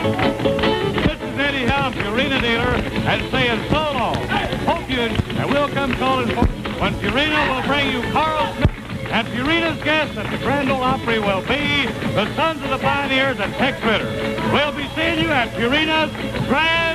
This is Eddie Helm, Purina dealer, and saying so long. Hope you, and we'll come calling for when Purina will bring you Carl Smith. And Purina's guests at the Grand Ole Opry will be the Sons of the Pioneers and Tex Ritter. We'll be seeing you at Purina's Grand